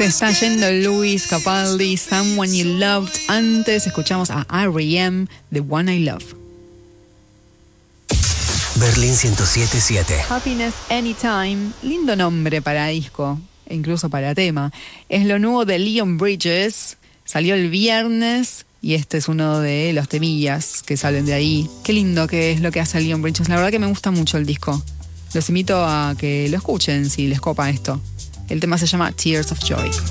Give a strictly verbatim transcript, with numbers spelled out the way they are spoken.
Se está yendo Luis Capaldi, Someone You Loved. Antes escuchamos a R E M, The One I Love. Berlín ciento siete punto siete. Happiness Anytime, lindo nombre para disco, e incluso para tema. Es lo nuevo de Leon Bridges, salió el viernes y este es uno de los temillas que salen de ahí. Qué lindo que es lo que hace Leon Bridges, la verdad que me gusta mucho el disco. Los invito a que lo escuchen si les copa esto. El tema se llama Tears of Joy.